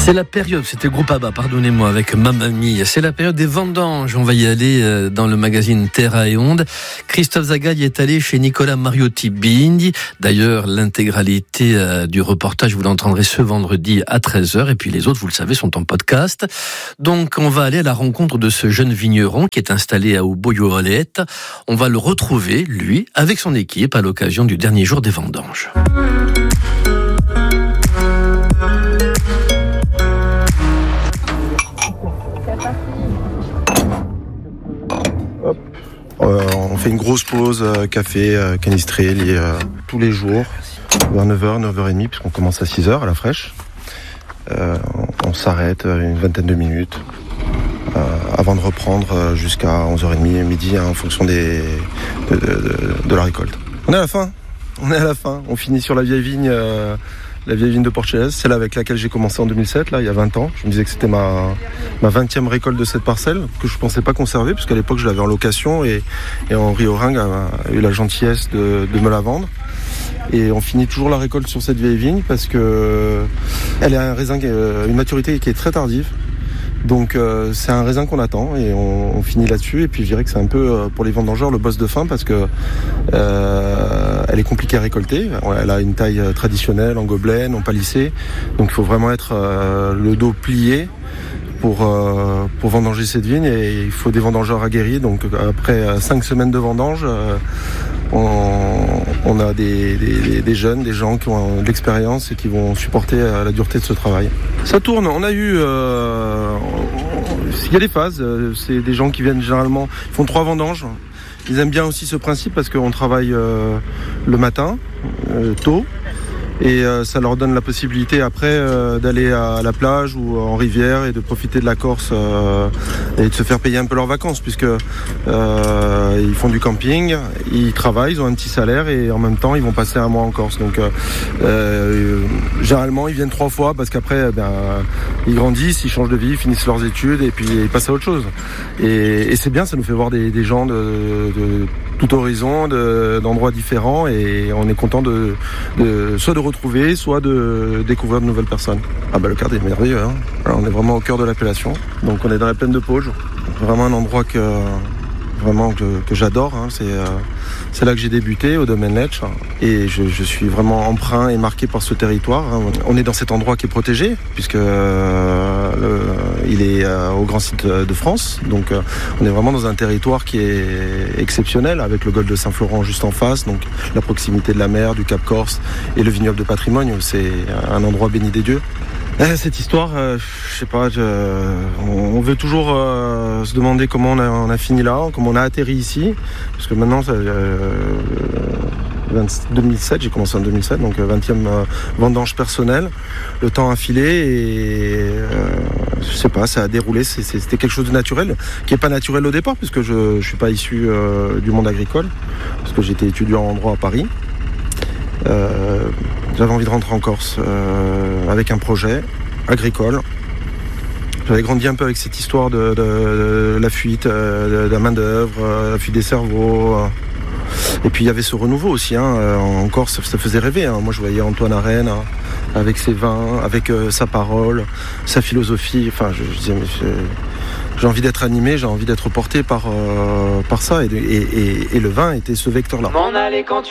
C'est la période, c'était Groupama, pardonnez-moi, avec Mamma Mia. C'est la période des vendanges. On va y aller dans le magazine Terra et Onde. Christophe Zagaï est allé chez Nicola Mariotti Bindi. D'ailleurs, l'intégralité du reportage, vous l'entendrez ce vendredi à 13h. Et puis les autres, vous le savez, sont en podcast. Donc, on va aller à la rencontre de ce jeune vigneron qui est installé à Uboyoalette. On va le retrouver, lui, avec son équipe, à l'occasion du dernier jour des vendanges. On fait une grosse pause café canistré tous les jours vers 9h, 9h30 puisqu'on commence à 6h à la fraîche. On s'arrête une vingtaine de minutes avant de reprendre jusqu'à 11h30, midi en fonction de la récolte. On est à la fin. On finit sur la vieille vigne de Porchez, celle avec laquelle j'ai commencé en 2007, là, il y a 20 ans. Je me disais que c'était ma 20e récolte de cette parcelle, que je ne pensais pas conserver, puisqu'à l'époque je l'avais en location et Henri Oring a eu la gentillesse de me la vendre. Et on finit toujours la récolte sur cette vieille vigne parce que elle a un raisin, une maturité qui est très tardive. Donc c'est un raisin qu'on attend et on finit là-dessus. Et puis je dirais que c'est un peu pour les vendangeurs le boss de fin parce que elle est compliquée à récolter. Elle a une taille traditionnelle en gobelet, non palissé. Donc il faut vraiment être le dos plié pour vendanger cette vigne. Et il faut des vendangeurs aguerris. Donc après 5 semaines de vendange, on a des jeunes, des gens qui ont de l'expérience et qui vont supporter la dureté de ce travail. Ça tourne, on a eu... il y a des phases, c'est des gens qui viennent généralement, ils font 3 vendanges. Ils aiment bien aussi ce principe parce qu'on travaille le matin, tôt. Et ça leur donne la possibilité après d'aller à la plage ou en rivière et de profiter de la Corse et de se faire payer un peu leurs vacances puisque ils font du camping, ils travaillent, ils ont un petit salaire et en même temps ils vont passer un mois en Corse. Donc généralement ils viennent 3 fois parce qu'après ils grandissent, ils changent de vie, ils finissent leurs études et puis ils passent à autre chose. Et c'est bien, ça nous fait voir des gens de tout horizon, d'endroits différents et on est content soit de retrouver, soit de découvrir de nouvelles personnes. Le cadre est merveilleux, hein. Alors, on est vraiment au cœur de l'appellation, donc on est dans la plaine de Pauge, vraiment un endroit que j'adore, hein. C'est là que j'ai débuté au domaine Lech et je suis vraiment empreint et marqué par ce territoire, hein. On est dans cet endroit qui est protégé puisque il est au grand site de France, donc on est vraiment dans un territoire qui est exceptionnel avec le golfe de Saint-Florent juste en face, donc la proximité de la mer, du Cap Corse et le vignoble de patrimoine, c'est un endroit béni des dieux. Cette histoire, je sais pas, on veut toujours se demander comment on a fini là, comment on a atterri ici, parce que maintenant, 2007, j'ai commencé en 2007, donc 20e vendange personnelle, le temps a filé et je sais pas, ça a déroulé, c'était quelque chose de naturel, qui est pas naturel au départ, puisque je suis pas issu du monde agricole, parce que j'étais étudiant en droit à Paris. J'avais envie de rentrer en Corse avec un projet agricole. J'avais grandi un peu avec cette histoire de la fuite de la main-d'œuvre, la fuite des cerveaux. Et puis il y avait ce renouveau aussi, hein. En Corse, ça faisait rêver, hein. Moi je voyais Antoine Arène, hein, avec ses vins, avec sa parole, sa philosophie. Enfin, je disais, j'ai envie d'être animé, j'ai envie d'être porté par ça. Et le vin était ce vecteur-là.